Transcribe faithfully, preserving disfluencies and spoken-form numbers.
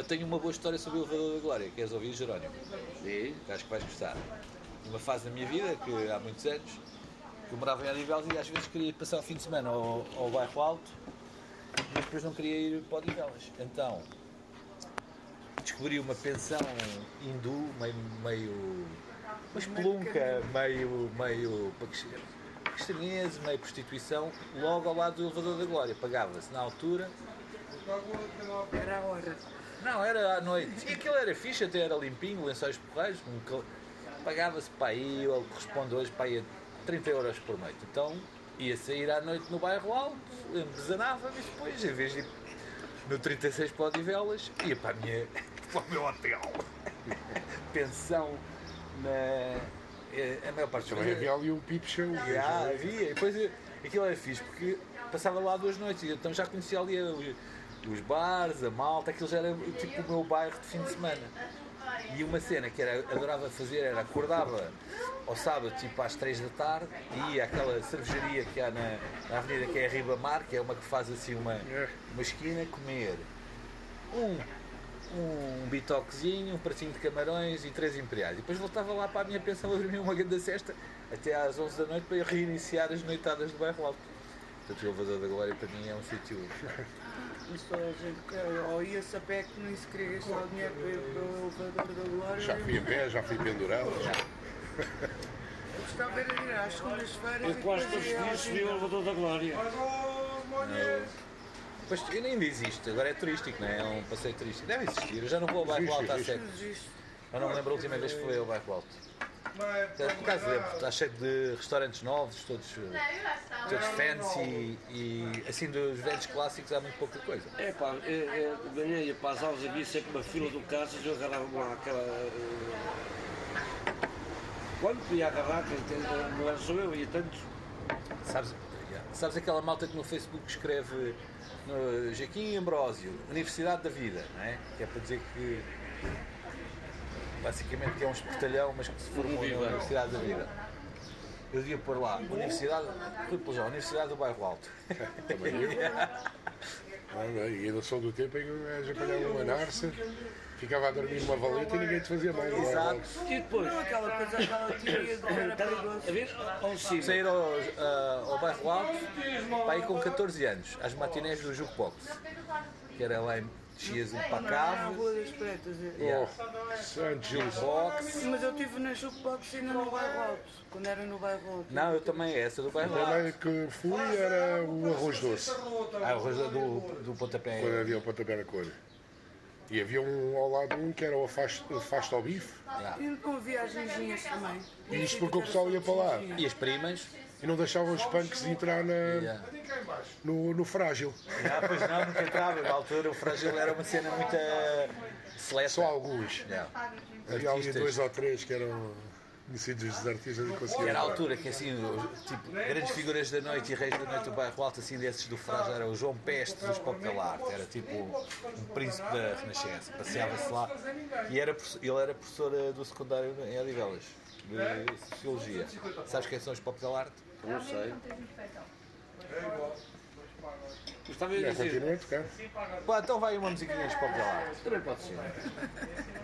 eu tenho uma boa história sobre o Elevador da Glória, queres ouvir, Jerónimo? E? Que acho que vais gostar. Uma fase da minha vida, que há muitos anos, que eu morava em Odivelas e às vezes queria passar o fim de semana ao, ao bairro Alto, mas depois não queria ir para Odivelas. Então, descobri uma pensão hindu, meio, meio uma espelunca, meio, meio paquistanês, meio prostituição, logo ao lado do Elevador da Glória. Pagava-se na altura. Era a hora. Não, era à noite. E aquilo era fixe, até era limpinho, lençóis porreiros. Pagava-se para aí, ele corresponde hoje para aí a trinta euros por noite. Então ia sair à noite no bairro Alto, embesanava-me e depois, em vez de ir no trinta e seis para Odivelas, ia para, a minha, para o meu hotel. Pensão na. A maior parte também havia ali um pipo show. Já, havia. E depois aquilo era fixe porque passava lá duas noites e então já conhecia ali os bares, a malta, aquilo já era tipo o meu bairro de fim de semana. E uma cena que era, adorava fazer era acordava ao sábado tipo às três da tarde e ia àquela cervejaria que há na, na avenida que é a Ribamar, que é uma que faz assim uma, uma esquina, comer um, um bitoquezinho, um pratinho de camarões e três imperiais. E depois voltava lá para a minha pensão a dormir uma grande cesta até às onze da noite para reiniciar as noitadas do bairro Alto. Portanto, o Elevador da Glória para mim é um sítio. Mas toda a gente que ou ia-se a pé que nem se queria gastar o dinheiro para ir para o Elevador da Glória. Já fui a pé, já fui pendurado. Já. Eu gostava de ir às segundas-feiras. Eu quase todos os dias subi o Elevador da Glória. Não. Pois, ainda existe, agora é turístico, não é? É um passeio turístico. Deve existir, eu já não vou ao bairro Alto há séculos. Eu não me lembro a última vez que fui ao bairro Alto. Por acaso lembro, está cheio de restaurantes novos, todos, todos fancy e assim dos velhos clássicos há muito pouca coisa. É pá, eu, eu, de manhã ia para as aulas, havia sempre uma fila do caças, eu agarrava-me lá aquela. Uh... Quando podia agarrar, quem não era só eu, ia tantos. Sabes, sabes aquela malta que no Facebook escreve no Joaquim Ambrósio, Universidade da Vida, não é? Que é para dizer que. Basicamente que é um espertalhão, mas que se formou na Universidade da Vida. Eu devia pôr lá, Universidade, já, Universidade do Bairro Alto. Também eu. E ainda sou do tempo em que o gajo apanhava uma narça, ficava a dormir numa valeta e ninguém te fazia mais. Exato. E depois? Não, aquela coisa, aquela teoria de era perigoso. A ver? Ao cima. Sair ao, uh, ao Bairro Alto, para ir com catorze anos, às matinés do Jukebox, que era lá em Chias um Na Pacave. Rua das Pretas. é. Yeah. Oh, Santo Jesus. Box. Mas eu estive na Jukebox ainda no bairro Alto, quando era no bairro Alto. Não, eu também, essa do O Bairro Alto. primeiro que fui era o arroz doce, Ah, o rosa do, do pontapé. quando havia o pontapé na cor. E havia um ao lado um que era o afasto, afasto ao bife. Yeah. E com viagenzinhas também. E isto porque o pessoal ia para lá. E as primas? E não deixavam os punks entrar na, Yeah. no, no frágil. Ah, pois não, nunca entrava. Na altura o Frágil era uma cena muito seleta. Só alguns. Yeah. Havia ali Artistas. dois ou três que eram conhecidos dos artistas e conseguiam Era a entrar. altura que assim, os- tipo, grandes figuras da noite e reis da noite do bairro Alto, assim desses do Frágil, era o João Peste dos Pop da Arte, era tipo um príncipe da Renascença, passeava-se lá e era, profe- ele era professor eh, do secundário em Odivelas, de Sociologia. Sabes quem são os Pop da Arte? Não sei. Mas estava a É, dizer. continua a tocar. Pá, então vai uma musiquinha dos Pop da Arte. Também pode ser.